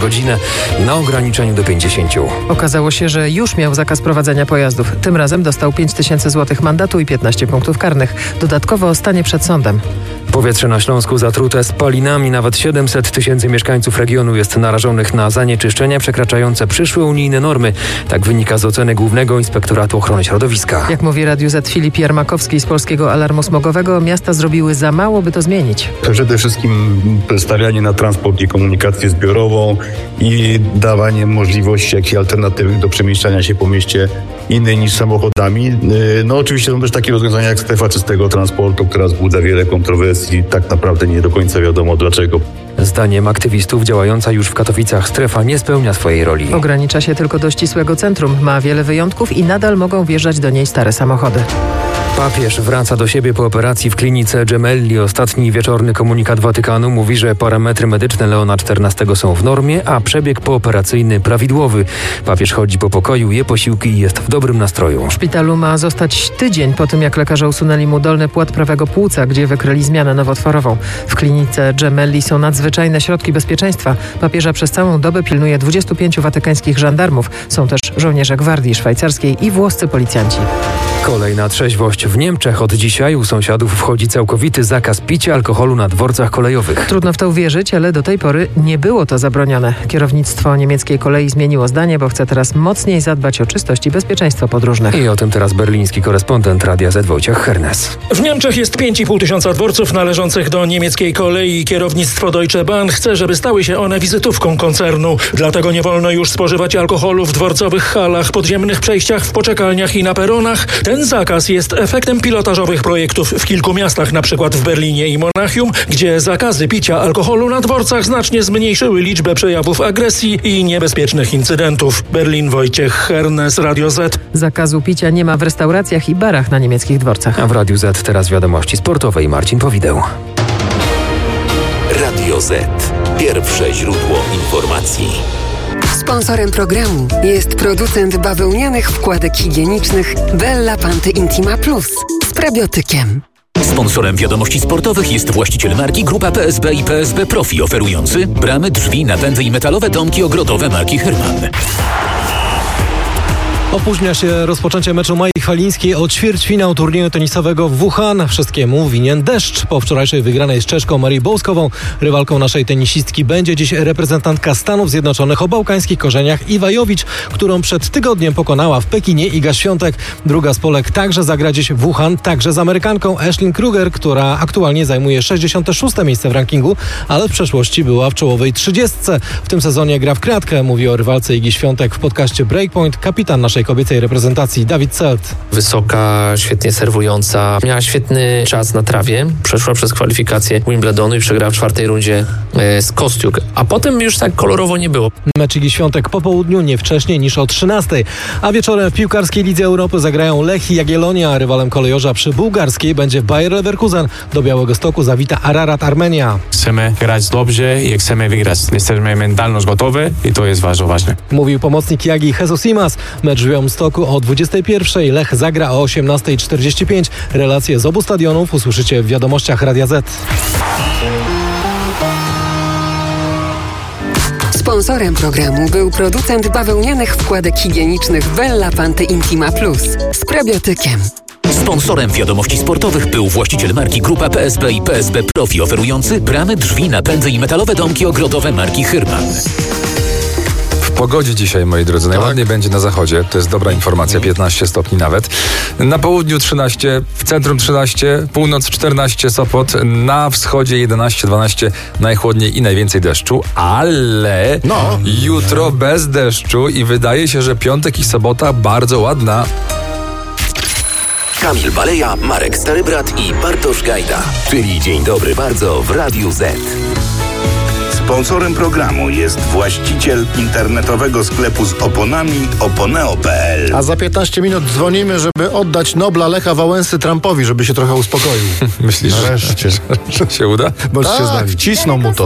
godzinę na ograniczeniu do 50. Okazało się, że już miał zakaz prowadzenia pojazdów. Tym razem dostał 5 000 złotych mandatu i 15 punktów karnych. Dodatkowo stanie przed sądem. Powietrze na Śląsku zatrute spalinami. Nawet 700 000 mieszkańców regionu jest narażonych na zanieczyszczenia przekraczające przyszłe unijne normy. Tak wynika z oceny Głównego Inspektoratu Ochrony Środowiska. Jak mówi Radiu Z Filip Jarmakowski z Polskiego Alarmu Smogowego, miasta zrobiły za mało, by to zmienić. Przede wszystkim stawianie na transport i komunikację zbiorową i dawanie możliwości jakichś alternatywnych do przemieszczania się po mieście innej niż samochodami. No oczywiście są też takie rozwiązania jak strefa czystego transportu, która wzbudza wiele kontrowersji. Tak naprawdę nie do końca wiadomo dlaczego. Zdaniem aktywistów działająca już w Katowicach strefa nie spełnia swojej roli. Ogranicza się tylko do ścisłego centrum, ma wiele wyjątków i nadal mogą wjeżdżać do niej stare samochody. Papież wraca do siebie po operacji w klinice Gemelli. Ostatni wieczorny komunikat Watykanu mówi, że parametry medyczne Leona XIV są w normie, a przebieg pooperacyjny prawidłowy. Papież chodzi po pokoju, je posiłki i jest w dobrym nastroju. W szpitalu ma zostać tydzień po tym, jak lekarze usunęli mu dolny płat prawego płuca, gdzie wykryli zmianę nowotworową. W klinice Gemelli są nadzwyczajne środki bezpieczeństwa. Papieża przez całą dobę pilnuje 25 watykańskich żandarmów. Są też żołnierze gwardii szwajcarskiej i włoscy policjanci. Kolej na trzeźwość. W Niemczech od dzisiaj u sąsiadów wchodzi całkowity zakaz picia alkoholu na dworcach kolejowych. Trudno w to uwierzyć, ale do tej pory nie było to zabronione. Kierownictwo niemieckiej kolei zmieniło zdanie, bo chce teraz mocniej zadbać o czystość i bezpieczeństwo podróżnych. I o tym teraz berliński korespondent Radia Z Wojciech Hernes. W Niemczech jest 5,5 tysiąca dworców należących do niemieckiej kolei. Kierownictwo Deutsche Bahn chce, żeby stały się one wizytówką koncernu. Dlatego nie wolno już spożywać alkoholu w dworcowych halach, podziemnych przejściach, w poczekalniach i na peronach. Ten zakaz jest efektem pilotażowych projektów w kilku miastach, np. w Berlinie i Monachium, gdzie zakazy picia alkoholu na dworcach znacznie zmniejszyły liczbę przejawów agresji i niebezpiecznych incydentów. Berlin, Wojciech Hernes, Radio Z. Zakazu picia nie ma w restauracjach i barach na niemieckich dworcach. A w Radiu Z teraz wiadomości sportowe i Marcin Powideł. Radio Z. Pierwsze źródło informacji. Sponsorem programu jest producent bawełnianych wkładek higienicznych Bella Panty Intima Plus z prebiotykiem. Sponsorem wiadomości sportowych jest właściciel marki Grupa PSB i PSB Profi, oferujący bramy, drzwi, napędy i metalowe domki ogrodowe marki Hyrman. Opóźnia się rozpoczęcie meczu Mai Chwalińskiej o ćwierćfinał turnieju tenisowego w Wuhan. Wszystkiemu winien deszcz. Po wczorajszej wygranej z Czeszką Marią Bołskową rywalką naszej tenisistki będzie dziś reprezentantka Stanów Zjednoczonych o bałkańskich korzeniach Iwa Jowicz, którą przed tygodniem pokonała w Pekinie Iga Świątek. Druga z Polek także zagra dziś w Wuhan, także z Amerykanką Ashlyn Kruger, która aktualnie zajmuje 66. miejsce w rankingu, ale w przeszłości była w czołowej 30. W tym sezonie gra w kratkę, mówi o rywalce Igi Świątek w podcaście Breakpoint kapitan naszej kobiecej reprezentacji Dawid Celt. Wysoka, świetnie serwująca, miała świetny czas na trawie, przeszła przez kwalifikację Wimbledonu i przegrała w 4. rundzie z Kostiuk, a potem już tak kolorowo nie było. Mecz Igi Świątek po południu, nie wcześniej niż o 13. A wieczorem w piłkarskiej Lidze Europy zagrają Lech i Jagiellonia, a rywalem kolejorza przy bułgarskiej będzie Bayer Leverkusen. Do Białegostoku zawita Ararat Armenia. Chcemy grać dobrze i chcemy wygrać. Jesteśmy mentalnie gotowi i to jest bardzo ważne. Mówił pomocnik Jagi Jesus Simas. Mecz w Białymstoku o 21:00. Lech zagra o 18:45. Relacje z obu stadionów usłyszycie w wiadomościach Radia Z. Sponsorem programu był producent bawełnianych wkładek higienicznych Bella Panty Intima Plus z prebiotykiem. Sponsorem wiadomości sportowych był właściciel marki Grupa PSB i PSB Profi, oferujący bramy, drzwi, napędy i metalowe domki ogrodowe marki Hyrman. W pogodzie dzisiaj, moi drodzy, najładniej będzie na zachodzie, to jest dobra informacja, 15 stopni nawet. Na południu 13, w centrum 13, północ 14, Sopot, na wschodzie 11-12, najchłodniej i najwięcej deszczu, ale jutro bez deszczu i wydaje się, że piątek i sobota bardzo ładna. Kamil Baleja, Marek Starybrat i Bartosz Gajda, czyli Dzień Dobry Bardzo w Radiu Z. Sponsorem programu jest właściciel internetowego sklepu z oponami oponeo.pl. A za 15 minut dzwonimy, żeby oddać Nobla Lecha Wałęsy Trumpowi, żeby się trochę uspokoił. Myślisz, nareszcie, że się uda? Możecie się znać. Wcisną mu to.